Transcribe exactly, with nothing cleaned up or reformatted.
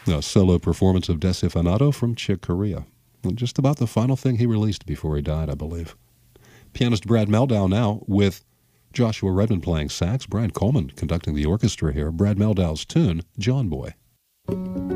A solo performance of Desifanato from Chick Corea. Just about the final thing he released before he died, I believe. Pianist Brad Mehldau now with Joshua Redman playing sax, Brian Coleman conducting the orchestra here. Brad Meldau's tune, John Boy.